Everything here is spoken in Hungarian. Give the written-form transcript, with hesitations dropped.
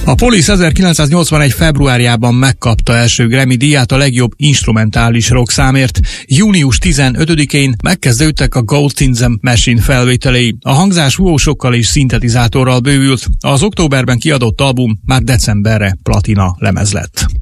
A Police 1981. februárjában megkapta első Grammy díját a legjobb instrumentális rock számért. Június 15-én megkezdődtek a Ghost in the Machine felvételei. A hangzás fúvósokkal és szintetizátorral bővült. Az októberben kiadott album már decemberre platina lemez lett.